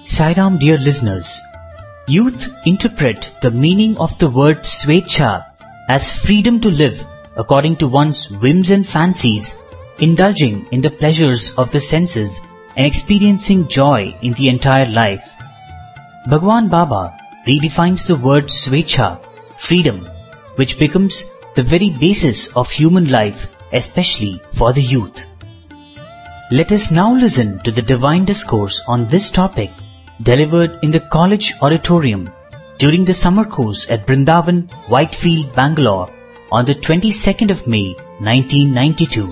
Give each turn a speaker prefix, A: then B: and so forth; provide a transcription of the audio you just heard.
A: Sairam, dear listeners. Youth interpret the meaning of the word Svecha as freedom to live according to one's whims and fancies, indulging in the pleasures of the senses and experiencing joy in the entire life. Bhagwan Baba redefines the word Svecha, freedom, which becomes the very basis of human life, especially for the youth. Let us now listen to the divine discourse on this topic delivered in the college auditorium during the summer course at Brindavan, Whitefield, Bangalore on the 22nd of May, 1992.